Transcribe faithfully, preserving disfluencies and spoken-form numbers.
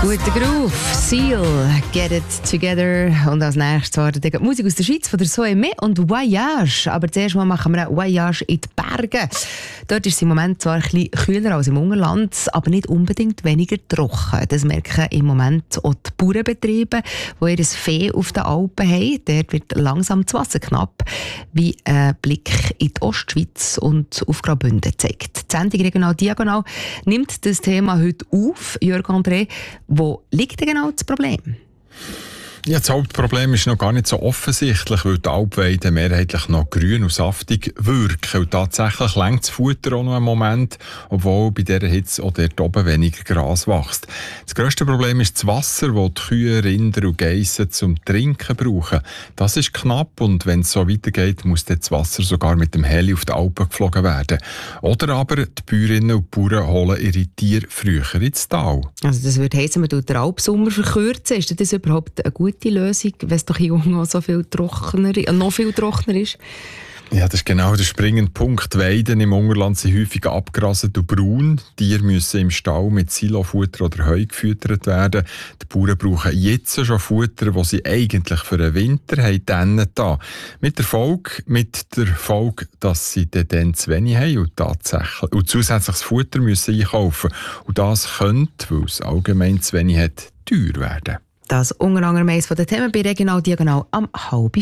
Guter Groove, Seal, Get It Together. Und als nächstes war die Musik aus der Schweiz von der Soeme und Voyage. Aber zuerst mal machen wir ein Voyage in die Berge. Dort ist es im Moment zwar ein bisschen kühler als im Unterland, aber nicht unbedingt weniger trocken. Das merken im Moment auch die Bauernbetriebe, die ihr Vieh auf den Alpen haben. Dort wird langsam das Wasser knapp, wie ein Blick in die Ostschweiz und auf Graubünden zeigt. Die Sendung «Regional Diagonal» nimmt das Thema heute auf. Jörg André, wo liegt denn genau das Problem? Ja, das Hauptproblem ist noch gar nicht so offensichtlich, weil die Alpweiden mehrheitlich noch grün und saftig wirken. Und tatsächlich längt das Futter auch noch einen Moment, obwohl bei dieser Hitze auch dort oben weniger Gras wächst. Das grösste Problem ist das Wasser, das die Kühe, Rinder und Geissen zum Trinken brauchen. Das ist knapp und wenn es so weitergeht, muss das Wasser sogar mit dem Heli auf die Alpen geflogen werden. Oder aber die Bäuerinnen und Bauern holen ihre Tiere früher ins Tal. Also das würde heissen, man tut den Alpsommer verkürzen. Ist das überhaupt eine gute Lösung, wenn es doch hier unten so viel trockener, äh, noch viel trockener ist? Ja, das ist genau der springende Punkt. Die Weiden im Unterland sind häufig abgerasselt und braun. Die Tiere müssen im Stall mit Silofutter oder Heu gefüttert werden. Die Bauern brauchen jetzt schon Futter, das sie eigentlich für den Winter haben da. Mit der Folge, mit der Folge, dass sie dann zu wenig haben und, tatsächlich, und zusätzliches Futter müssen einkaufen. Und das könnte, weil es allgemein zu wenig hat, teuer werden. Das unter anderem eines der Themen bei Regional Diagonal am halb